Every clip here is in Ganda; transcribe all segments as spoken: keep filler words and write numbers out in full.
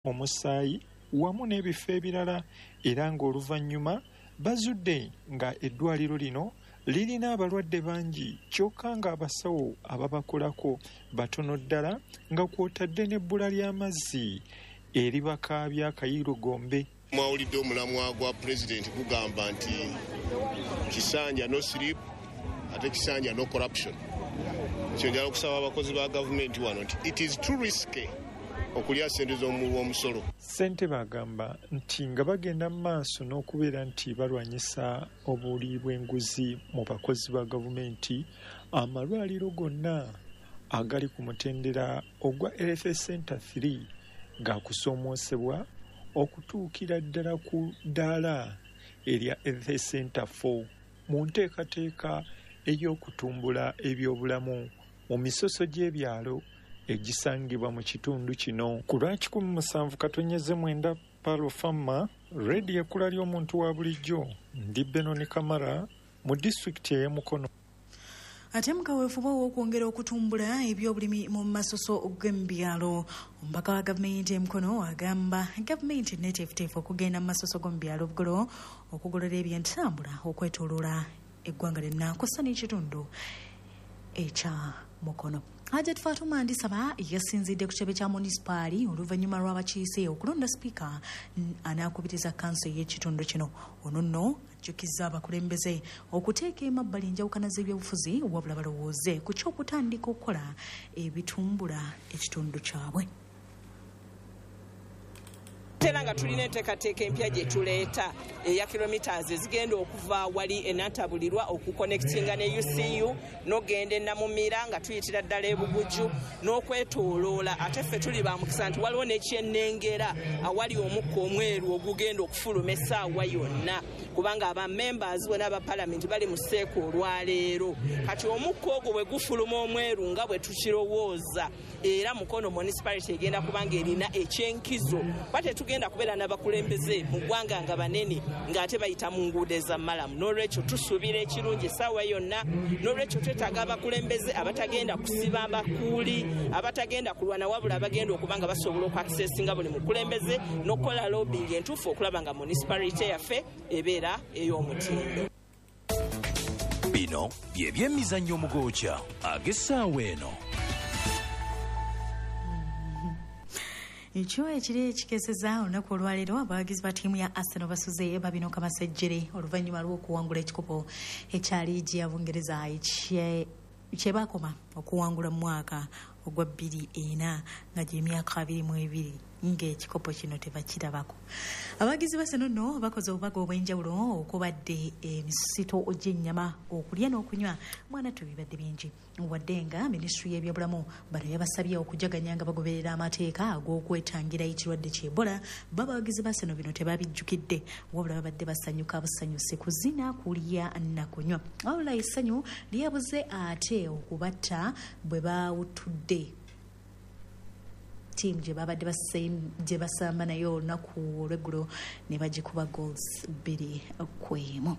omusaayi wamu n'ebifo ebirala era ng'oluvannyuma bazudde nga eddwaliro lino lirina abalwadde bangi kyokka ng'abasawo ababakolako batono ddala nga kw'otadde n'ebbula ly'amazzi eribakaabya akayiro gombe. Mwawulidde omulamwa gwa pulezidenti gugamba nti kisanja no sleep ate kisanja no corruption. Ekyo njala okusaba abakozi ba gavumenti wano nti it is too risky okulya ssente z'omusolo. Ssente bagamba nti nga bagenda mu maaso n'okubeera nti balwanyisa obuli bw'enguzi mu bakozi ba gavumenti, amalwaliro gonna agali ku mutendera ogwa L F S Center three gaakusoomoosebwa okutuukira ddala ku ddaala erya L F S Center four mu nteekateeka ey'okutumbula ebyobulamu mu misoso gy'ebyalo egisangibwa mu kitundu kino. Ku lwa kikumi musanvu katonyeze mwenda Palo Fama, reediyo ekkula ly'omuntu wa bulijjo, ndi Benoni Kamara mu disitulikiti ey'e Mukono. Ate mu kaweefube w'okwongera okutumbula ebyobulimi mu masoso g'emu byalo, omubaka wa gavumenti e Mukono agamba gavumenti neteefuteefu okugenda mu masoso g'omu byalo bugolo okugolola ebyentambula okwetooloola eggwanga lyonna kw'ossa n'ekitundu ekya Mukono. Hajat Fatuma Ndisaba yasinzidde ku kitebe kya munisipaali oluvannyuma lw'abakiise okulonda sipiika anaakubiriza kanso y'ekitundu kino. Ono nno ajjukizza abakulembeze okuteeka emabbali enjawukana z'ebyobufuzi wabula balowooze ku ky'okutandika okukola ebitumbula ekitundu kyabwe. Tera nga tulina enteekateeka empya gye tuleeta eya kilometers ezigenda okuva wali enantabulirwa okuconnectinga ne U C U n'ogenda e Namumira nga tuyitira ddala e Bugujju n'okwetooloola. Ate ffe tuli ba mukisa nti waliwo n'ekyennengera awali omukka omweru ogugenda okufuluma essaawa yonna, kubanga aba members bonna aba palamenti bali mu sseeko olwaleero. Kati omukka ogwo bwe gufuluma omweru nga bwe tukirowooza, era Mukono municipality egenda kubanga erina ekyenkizo bate tugenda kubeera n'abakulembeze mu ggwanga nga banene ng'ate bayita mu nguudo ez'ammalamu. N'olwekyo tusuubira ekirungi essaawa yonna, n'olwekyo twetaaga abakulembeze abatagenda kusiba abakuuli, abatagenda kulwana wabula abagenda okuba nga basobola okwakisesinga buli mukulembeze n'okukola lobbying entuufu okulaba nga municipality yaffe ebeera ey'omutindo. Bino bye by'emizannyo omugookya ag'essaawa eno. Ekyo ekiri ekikeseza olunaku olwaleero abawagizi ba ttiimu ya Arsenal basuze babinoka masejjere oluvannyuma lw'okuwangula ekikopo ekya liigi ya Bungereza kye bakoma okuwangula mu mwaka ogwa bbiri ena nga gy'emyaka abiri mu ebiri ng'ekikopo kino tebakirabako. Abawagizi ba Arsenal nno bakoze obubaga obw'enjawulo okubadde emisito gy'ennyama, okulya n'okunywa mwana tubibadde bingi. Wadde nga minisitule y'ebyobulamu bano yabasabye okujaganya nga bagoberera amateeka ag'okwetangira ekirwadde ky'Ebola. Babawagizi ba Arsenal bino tebabijjukidde wabula babadde basanyuka busanyuse kuzina, kulya na kunywa. Wabula essanyu lyabuze ate okubatta bwe bawutudde ttiimu gye babadde gye basamba nayo olunaku olw'eggulo ne bagikuba goals bbiri ku emu.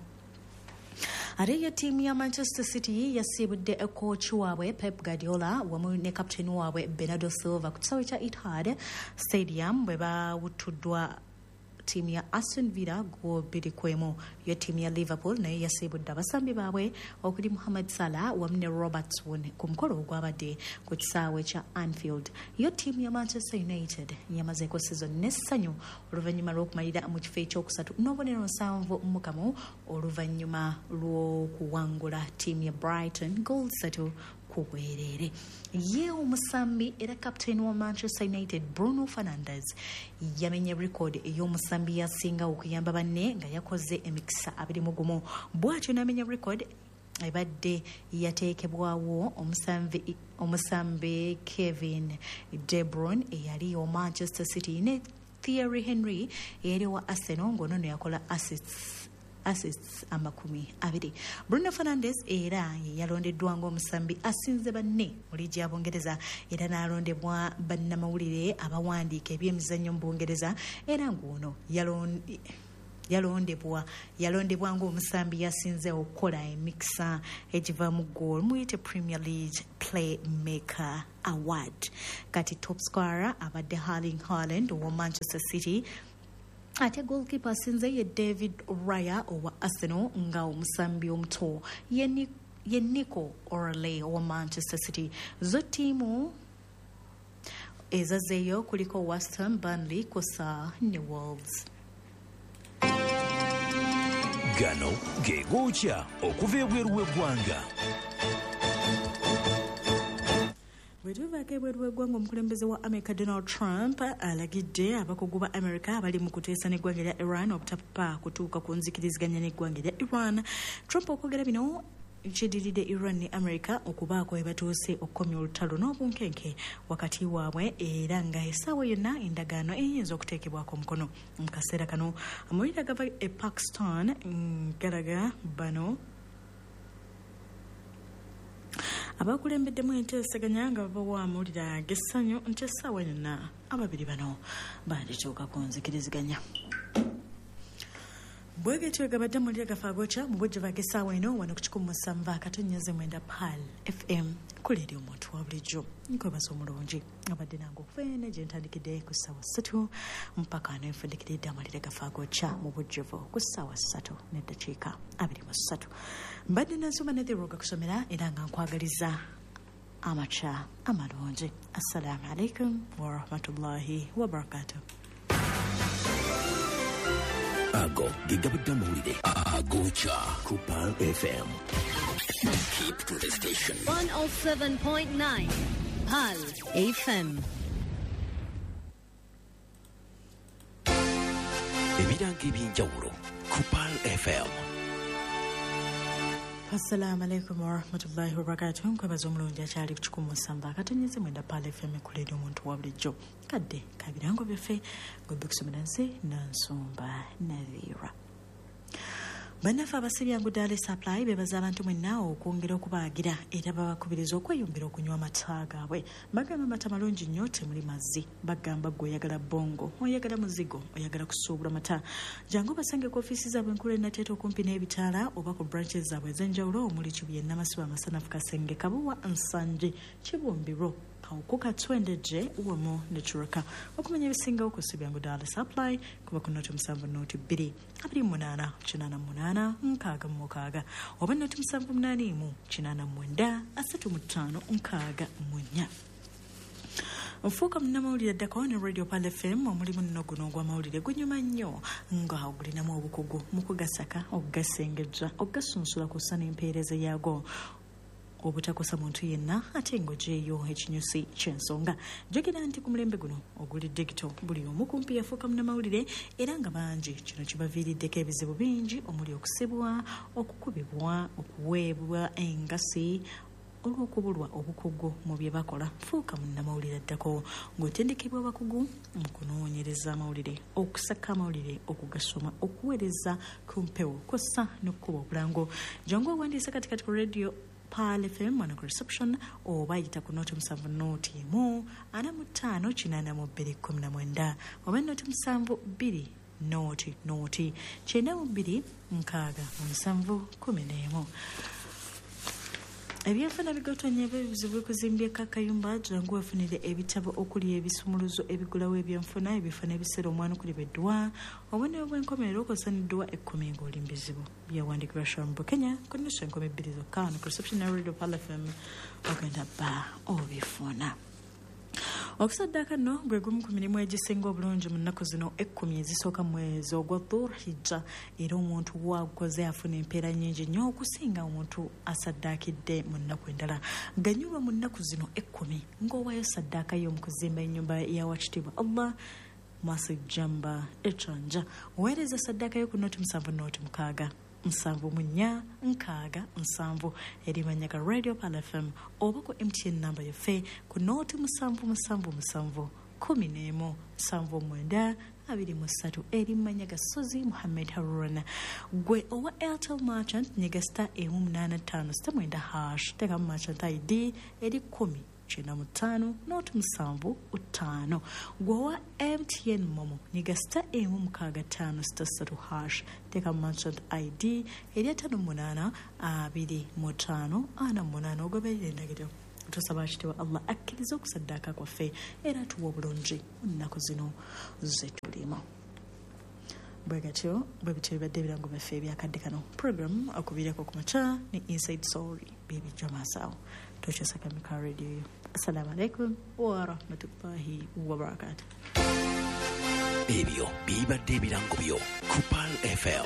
Ate yo ttiimu ya Manchester City yasiibudde kooki waabwe Pep Guardiola wamu ne kapiteeni waabwe Bernardo Silva ku kisaawe kya Etihad Stadium bwe bawutuddwa ttiimu ya Aston Villa go bbiri ku emu. Yo ttiimu ya Liverpool nayo yasiibudde abasambi baabwe okuli Mohamed Salah wamu ne Robertson ku mukolo ogwabadde ku kisaawe kya Anfield. Yo ttiimu ya Manchester United yamazeeko season n'essanyu oluvannyuma lw'okumalira mu kifo ekyokusatu n'obubonero nsanvu mu kamu oluvannyuma lw'okuwangula ttiimu ya Brighton goal ssatu ku bwereere. Ye omusambi era kapiteeni wa Manchester United Bruno Fernandes yamenye record ey'omusambi yasinga okuyamba banne nga yakoze emikisa abiri mu gumu. Bw'atyo n'amenya record ebadde yateekebwawo omusambi omusambi Kevin De Bruyne eyali wa Manchester City ne Thierry Henry eyali wa Arsenal ng'ono ne yakola assists assists amakumi abiri. Bruno Fernandes era yalondeddwa ng'omusambi asinze banne mu liigi ya Bungereza era n'alondebwa bannamawulire abawandiika eby'emizannyo mu Bungereza era ng'ono yalonde yalondebwa yalondebwa ng'omusambi yasinze okukola emikisa egiva mu goal muyite Premier League Playmaker Award. Kati top scorer abadde Erling Haaland owa Manchester City, ate goalkeeper asinze ye David Raya owa Arsenal, nga omusambi omuto ye ye Nico Orley owa Manchester City. Zo tiimu ezazeeyo kuliko West Ham, Burnley kw'ossa ne Wolves. Gano ge gookya okuva ebweru w'eggwanga. Bwe tuvaako ebweru w'eggwanga, omukulembeze wa America Donald Trump alagidde abakugu ba America abali mu kuteesa n'eggwanga lya Iran obutappa kutuuka ku nzikiriziganya n'eggwanga lya Iran. Trump okwogera bino kiddiridde Iran ne America okubaako we batuuse okukomya olutalo n'obunkenke wakati waabwe, era nga essaawa yonna endagaano eyinza okuteekebwako omukono. Mu kaseera kano amawulire agava e Pakistan galaga bano abakulembeddemu enteesaganya nga babawa amawulire ag'essanyu nti essaawa yonna ababiri bano bandituuka ku nzikiriziganya. Bwegetyo gabadde mulira gafa agocha mu bujja bagessaawa eno wano ku kikumi musanvu akatonnyeze mwenda Pal F M kuleeri omuntu wa bulijjo. Nkwebaza omulungi abadde nange okuva ene gye ntandikidde ku ssaawa ssatu mpaka nenfundikiridde amalira gafa agocha mu bujjuvu ku ssaawa ssatu n'eddakiika abiri mu ssatu. Mbadde nansoma netherooga kusomera era nga nkwagaliza amaca amalungi. Assalamu alaikum wa rahmatullahi wa barakatuh. Ago gigabadde amawulire agocha ku Pal F M. Keep to the station. one oh seven point nine Pal F M. Ebiranga eby'enjawulo ku Pal F M. Assalamu alaikum wa rahmatullahi wa barakatuh. Nkwebaza omulungi akyali ku kikumi musanvu akatonnyeze mwenda Pal F M kuleeri omuntu wa bulijjo. Kadde kabirango byaffe gwebbe kusomera nsi Nansumba Navira. Bannaffe abasibyangu Dale Supply bebaza abantu mwenna okwongera okubaagira era babakubiriza okweyongera okunywa amata gaabwe. Bagamba amata malungi nnyo, temuli mazzi. Bagamba gwe oyagala bongo, oyagala muzigo, oyagala kusuubula mata, jangu basange ku ofiisi zaabwe enkulu ennateeta okumpi n'ebitaala oba ku branches zaabwe ez'enjawulo omuli Kibuye, Namasaba, Masanafu, Kasenge, Kabuwa, Nsanje, Kibumbiro, Kawukuka, Twendeje, Uwamo ne Churaka. Okumanya ebisingawo ku Sibyangu Dale Supply kuba ku noti musanvu noti bbiri abiri munaana kinaana munaana nkaaga mu mukaaga oba noti musanvu munaana emu kinaana mwenda asatu mu ttaano nkaaga mu nnya. Ofuuka munnamawulire addako ne Radio Pal F M omulimu nno guno ogw'amawulire gunyuma nnyo nga ogulinamu obukugu mu kugasaka, okugasengejja, okugasunsula ku ssa n'empeereza yaago obutakosa muntu yenna ate ng'ogyeyo ekinyusi ky'ensonga. Jogera nti ku mulembe guno oguli digito buli omu kumpi yafuuka munnamawulire era nga bangi kino kibaviiriddeko ebizibu bingi omuli okusibwa, okukubibwa, okuweebwa engasi olw'okubulwa obukugu mu bye bakola. Fuuka munnamawulire addako ng'otendekebwa abakugu mu kunoonyereza amawulire, okusaka amawulire, okugasoma, okuweereza ku mpewo kw'ossa n'okkuba obulango. Jangu owandiisa kati kati ku radio Pal F M wano ku reception oba yita ku noti musanvu noti emu ana mu ttaano kinaana mu bbiri kkumi na mwenda oba noti musanvu bbiri noti noti kyenda mu bbiri nkaaga mu musanvu kkumi n'emu. Ebyenfuna bigotonye ebizibu kuzimbye kakayumba jangu wefunire ebitabo okuli ebisumuluzo ebigulawo ebyenfuna ebifuna ebiseera omwana okuli beddwa obubonero bw'enkomerero okozesa n'edduwa ekkumi ng'oli mu bizibu byawandikibwa Shambu Kenya ku nnusu enkumi bbiri zokka ku reception ya Radio Pal F M ogenda bba obifuna. Okusaddaaka nno gwe gumu ku mirimu egisinga obulungi mu nnaku zino ekkumi ezisooka mu mwezi ogwa Dhulhijja era omuntu waagukoze afuna empeera nnyingi nnyo okusinga omuntu asaddaakidde mu nnaku endala. Ganyulwa mu nnaku zino ekkumi ng'owaayo saddaaka yo mu kuzimba ennyumba ya Wakitiibwa Allah Masjid Jamba Echanja. Weereza saddaaka yo ku noti musanvu noti mukaaga nsanvu mu nnya nkaaga nsanvu erimanya ga Radio Pal F M oba ku M T N namba yaffe ku nooti musanvu musanvu musanvu kumi n'emu nsanvu mwenda abiri mu ssatu erimanya ga Sozi Muhammad Haruna. Gwe owa Airtel Merchant nyiga star emu munaana ttaano sita mwenda hash teekamu merchant I D eri kkumi kyenda mu ttaano nooti musanvu ttaano gwowa M T N Momo nyiga sita emu mukaaga ttaano sita ssatu hash teeka merchant I D erya ttaano munaana abiri mu ttaano ana munaana ogoberera endagiro tusaba kitibwa Allah akkiriza okusaddaaka kwaffe era atuwa obulungi mu nnaku zino zetulimu bwe gatyo bwe bityo bibadde ebirango byaffe ebyakadde kano program akubiirako ku makya ne Inside Story Baby Jamasao tokyusakamika radio yo. Assalamu alaikum wa rahmatullahi wa barakatuh. Ebyo bibadde ebirango byo ku Pearl F M.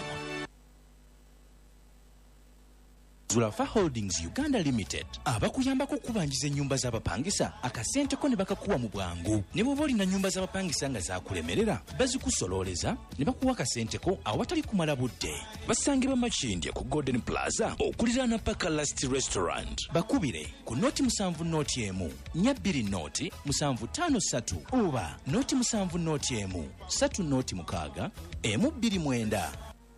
Zulafa Holdings Uganda Limited abakuyambako kubanjiza ennyumba z'abapangisa akasenteko ne bakakuwa mu bwangu. Ne bw'oba olina nnyumba z'abapangisa nga zakulemerera bazikusololeza ne bakuwa akasenteko awatali kumala budde. Basangibwa Makindye ku Golden Plaza okuliraana Paka Last Restaurant. Bakubire ku noti musanvu noti emu nnya bbiri noti musanvu ttaano ssatu oba noti musanvu noti emu ssatu noti mukaaga emu bbiri mwenda.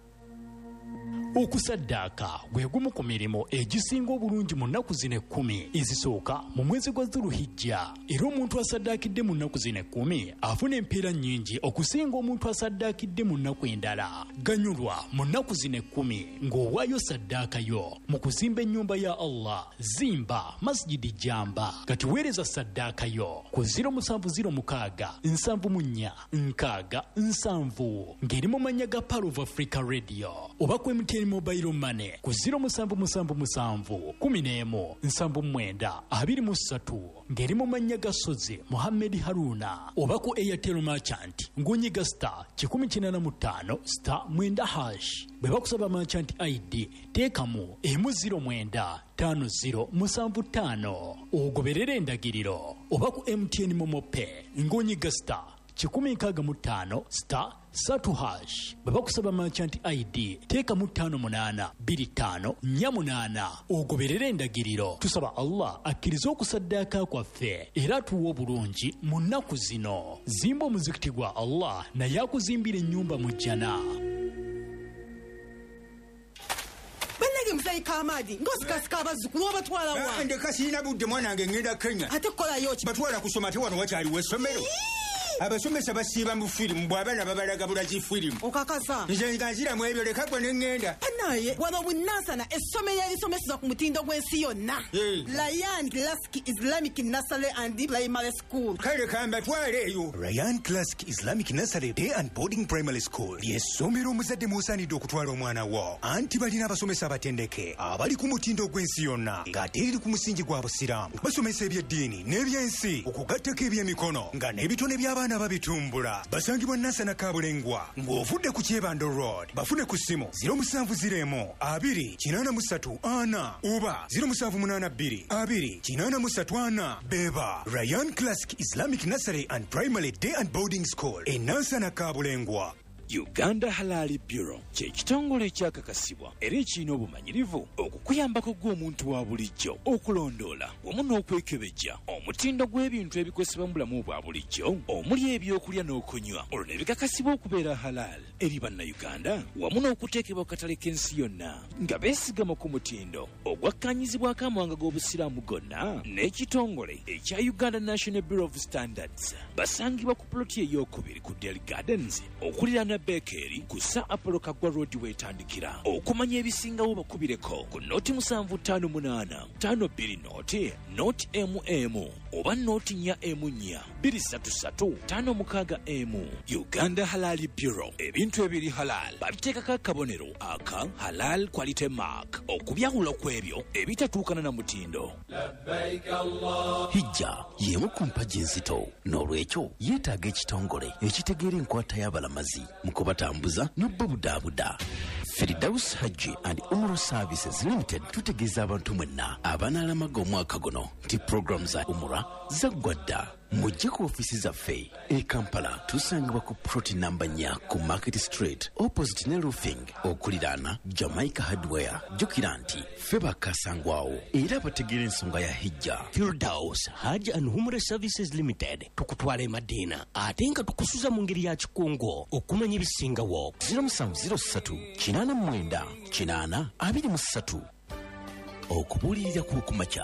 Okusaddaaka gwe gumu ku mirimu egisinga obulungi mu nnaku zino ekkumi ezisooka mu mwezi gwa Zuluhijja. Era omuntu asaddaakidde mu nnaku zino ekkumi afuna empeera nnyingi okusinga omuntu asaddaakidde mu nnaku endala. Ganyulwa mu nnaku zino ekkumi ng'owaayo saddaaka yo mu kuzimba ennyumba ya Allah. Zimba Masjidi Jamba kati weereza saddaaka yo ku ziro musanvu ziro mukaaga nsanvu mu nnya nkaaga nsanvu ng'eri mu mannya ga Pearl of Africa Radio oba ku M T N Mobile Money ku ziro musanvu musanvu musanvu kumi n'emu nsanvu mwenda abiri mu ssatu ng'eri mu mannya ga Sozi Mohammed Haruna oba ku Airtel Merchant ng'onyiga star kikumi kinaana mu ttaano star mwenda hash. Bwe bakusaba Merchant I D teekamu emu ziro mwenda ttaano ziro musanvu ttaano ogoberera endagiriro oba ku M T N Momo Pay ng'onyiga star kikumi nkaaga mu ttaano star satu hash. Bwe bakusaba Merchant I D teeka mu ttaano munaana bbiri ttaano nnya munaana ogoberera endagiriro. Tusaba Allah akkiriza okusaddaaka kwaffe era atuwa obulungi mu nnaku zino. Zimba omuzikiti gwa Allah naye akuzimbira ennyumba mu jjana. Bannage musayi Kamadi ngosikasika abazzukulu obatwala wa ndeka sirina budde mwanange ngenda Kenya ate kolayo ki batwala kusoma te wano wakyaliwo essomero. Abasomesa basiiba mu firimu bw'abaana babalaga bulaki firimu. Okakasa nze nziramu ebyo leka gwe ne ŋŋenda. Naye wano bunnansana essomero erisomeseza ku mutindo gw'ensi yonna. Ryan Classic Islamic Nursery and Primary School. Kale kambatwale eyo. Ryan Classic Islamic Nursery Day and Boarding Primary School ly'essomero omuzadde musaanidde okutwala omwana wo. Anti balina abasomesa abatendeke abali ku mutindo gw'ensi yonna ng'ate eri ku musingi gwa busiraamu. Basomesa ebyeddiini n'ebyensi okugattako ebyemikono nga n'ebitone by'abaana babitumbula. Basangibwa Nansana Kabulengwa ng'ovudde ku Kyebando Road. Bafune ku ssimu ziro musanvu ziro emu abiri kinaana mu ssatu ana oba ziro musanvu munaana bbiri abiri kinaana mu ssatu ana. Beba Ryan Classic Islamic Nursery and Primary Day and Boarding School e Nansana Kabulengwa. Uganda Halali Bureau kye kitongole ekyakakasibwa era ekirina obumanyirivu okukuyambako gw'omuntu wa bulijjo okulondoola wamu n'okwekebejja omutindo gw'ebintu ebikozesebwa mu bulamu bwa bulijjo omuli ebyokulya n'okunywa olwo ne bikakasibwa okubeera halal eri bannayuganda wamu n'okuteekebwa ku katale k'ensi yonna nga beesigama ku mutindo ogwakkanyizibwako amawanga g'obusiraamu gonna n'ekitongole ekya Uganda National Bureau of Standards. Basangibwa ku ploti ey'okubiri ku Delhi Gardens okuliraana Bekeri ku Sir Apollo Kagwa Road wetandikira. Okumanya ebisingawo bakubireko ku noti musanvu ttaano munaana ttaano bbiri noti noti emu emu oba noti nnya emu nnya bbiri ssatu ssatu ttaano mukaaga emu. Uganda Halali Bureau ebintu ebiri halal babiteekako akabonero aka halal quality mark okubyawula kw'ebyo ebitatuukana na mutindo. Hijja y'emu ku mpagi enzito n'olwekyo yeetaaga ekitongole ekitegeera enkwata y'abalamazi mu kubatambuza n'obbabudaabuda. Firdaus Hajji and Umrah Services Limited tutegeeza abantu mwenna abanaalamaga omwaka guno nti program za Umrah zaggwa dda. Mujje ku ofiisi zaffe e Kampala tusangibwa ku ploti namba nnya ku Market Street opposite ne roofing okuliraana Jamaica Hardware. Jjukira nti ffe bakasangwawo era bategeera ensonga ya hijja. Firdaus Hajji and Umrah Services Limited tukutwala e Madina ate nga tukusuza mu ngeri ya kikungo okumanya ebisingawo. ziro musanvu ziro ssatu kinaana mwenda kinaana abiri mu ssatu okubuulirira ku kumakya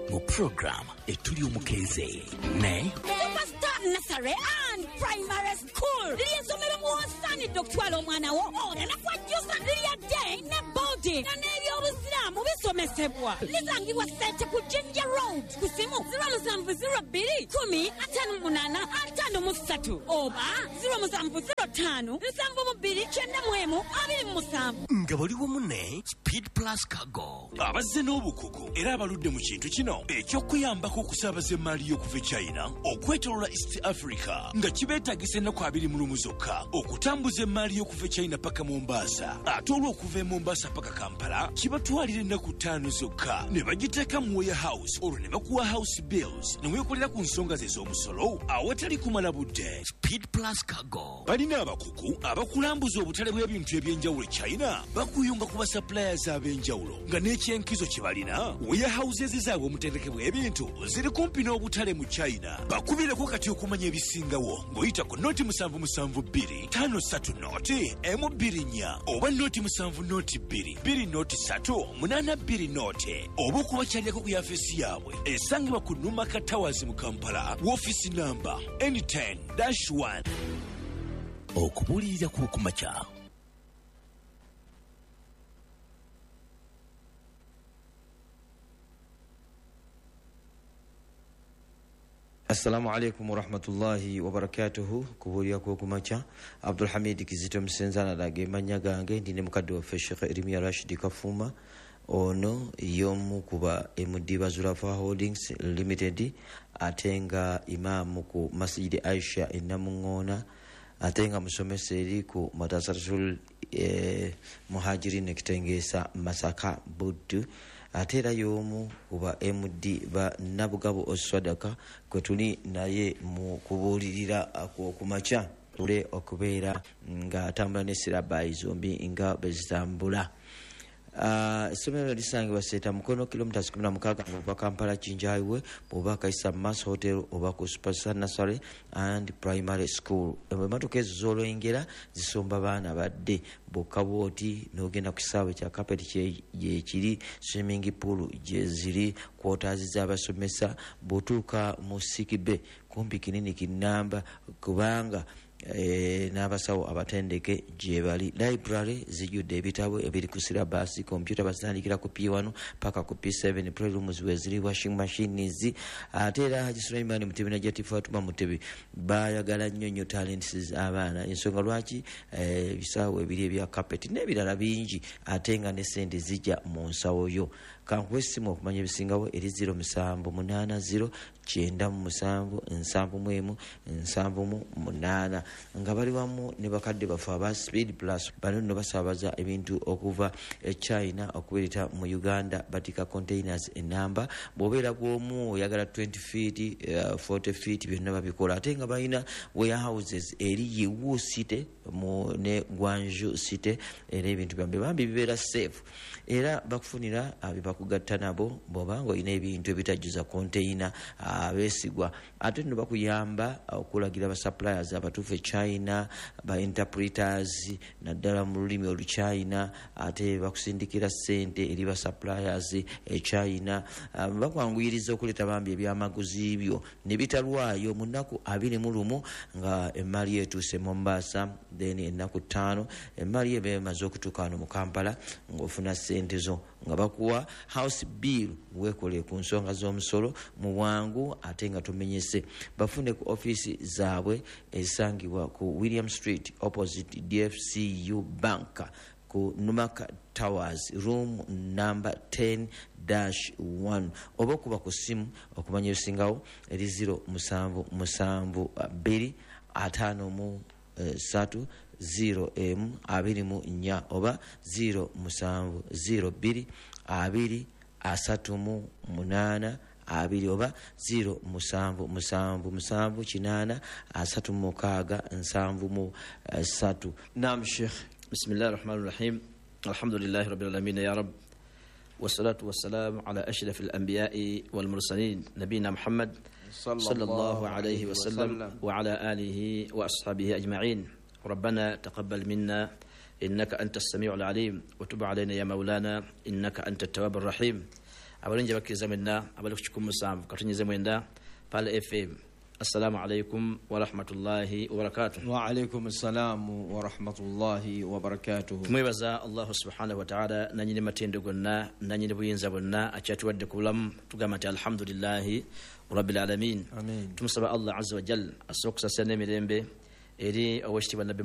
mu program etuli omukeze ne Superstar Nursery and Primary School liyesomero muwasanidde okutwala omwana wo ona nakwajjusa lirya day ne boarding na n'ebyobuziramu bisomesebwa lisangibwa sente ku Jinja Road ku simu zero seven zero two kumi atano munana atano musatu oba zero seven zero five nsanvu mu bbiri kyenda mu emu abiri mu musanvu nga baliwo munne Speed Plus Cargo abazze n'obukugu era abaludde mu kintu kino ekyokuyambako okusaabaza emaali y'okuva e China okwetolola East Africa nga kibeetagisa ennaku abiri mu lumu zokka okutambuza emaali y'okuva e China paka Mombasa ate olw'okuva e Mombasa paka Kampala kibatwalira ennaku ttaano zokka ne bagiteeka mu warehouse olwo ne bakuwa house bills ne weekolera ku nsonga ze z'omusolo awatali kumala budde. Speed Plus Cargo balina abakugu abakulambuza obutale bw'ebintu eby'enjawulo e China bakuyunga ku basuppliers ab'enjawulo nga n'ekyenkizo kye balina warehouses zaabwe omutendeke bw'ebintu ziri kumpi n'obutale mu China. Bakubireko kati okumanya ebisingawo ng'oyita ku noti musanvu musanvu bbiri ttaano ssatu noti emu bbiri nnya oba noti musanvu noti bbiri bbiri noti ssatu munaana bbiri noti oba okubakyalirako ku yafeesi yaabwe esangibwa ku Numaka Towers mu Kampala woofiisi namba N ten dash one. okubuulirira ku kumakya. Assalamu alaikum warahmatullahi wabarakatuhu. Kubuulira ku kumakya Abdul Hamid Kizito Msenzana lage manya gange ndine mukadde waffe Sheikh Erimia Rashid Kafuma ono y'omu kuba M D Bazulafa Holdings Limited atenga imamu ku Masjid Aisha Enamungona atenga musomesa eri ku Madrasatul eh, Muhajirin Kitengesa Masaka Buddu atera y'omu kuba M D ba Nabugabo Oswadaka kwe tuli naye mu kubuulirira kumakya tule okubeera nga atambula n'essirabayi zombi nga bezitambula. Essomero lisangibwa Seeta Mukono kilometers kumi na mukaaga okuva Kampala Jinja Highway bw'oba Kaisa Mass Hotel oba ku Superstar Nursery and Primary School. Emmotoka ezo z'olwengera zisomba baana badde bokka bwoti n'ogenda ku kisaawe kya kapeti gyekiri swimming pool gye ziri quarters z'abasomesa bw'otuuka mu Sikibe kumpi kinini kinamba kubanga Eh, n'abasawo abatendeke gye bali. Library zijjudde ebitabo ebiri ku syllabus, computer basitandikira ku P one paka ku P seven, playrooms we ziri, washing machines. Ate era Haji Sulaiman Mutebi na Jati Fatuma Mutebi bayagala nnyo nnyo talents abaana ensonga lwaki ebisaawo ebiri ebya carpet n'ebirala bingi ate nga ne sente zijja mu nsawo yo. Kankwesimu okumanya ebisingawo eri zero musanvu munaana zero kyenda mu musanvu nsanvu mu emu nsanvu mu munaana nga bali wamu ne bakadde bafe aba Speed Plus bano nno basaabaza ebintu okuva e China okubirita mu Uganda batika containers enamba bw'obeera bw'omu oyagala twenty feet uh, forty feet byonna babikola ate nga balina warehouses eri Yiwu City mu ne Gwanju City era ebintu byabwe bambi bibeera safe era bakufunira abibakugatta nabo bw'oba ng'olina ebintu ebitajjuza container abeesigwa ate nno bakuyamba okulagira ba suppliers abatuufu e China ba interpreters naddala mu lulimi oluchina ate bakusindikira ssente eri ba suppliers e China bakwanguyiriza okuleeta bambi ebyamaguzi byo ne bitalwayo mu nnaku abiri mu lumu nga emaali etuuse Mombasa then ennaku ttaano emaali eba emaze okutuuka wano mu Kampala ng'ofuna ssente zo nga bakuwa house bill weekole ku nsonga z'omusolo mu bwangu ate nga tumenyese bafune ku office zaabwe ezisangibwa ku William Street opposite D F C U Bank ku Numaka Towers room number ten dash one oba okuba ku simu okumanya ebisingawo eri zero musanvu musanvu bbiri ataano mu satu zero m abiri mu nnya oba zero musanvu zero bbiri abiri asatu mu munaana abiri oba zero musanvu musanvu musanvu kinaana asatu mu mukaaga nsanvu mu satu. Naam Sheikh. Bismillahir Rahmanir Rahim. Alhamdulillahi Rabbil Alamin ya Rabb. والصلاة والسلام على أشرف الأنبياء والمرسلين نبينا محمد صلى الله عليه وسلم وعلى آله وأصحابه أجمعين. ربنا تقبل منا إنك أنت السميع العليم وتب علينا يا مولانا إنك أنت التواب الرحيم. abalungi abakkiriza mwenna abali ku kikumi musanvu katonyize mwenda Pala F M. Assalamu alaikum wa rahmatullahi wa barakatuh. Wa alaikum assalamu wa rahmatullahi wa barakatuh. Tumwebaza Allah subhanahu wa ta'ala nanyine matendo gonna nanyine buyinza bonna akyatuwadde ku bulamu tugamba nti alhamdulillahi rabbil alamin. Amen. Tumusaba Allah azza wa jalla asookusasa n'emirembe eri owekitiibwa Nabbi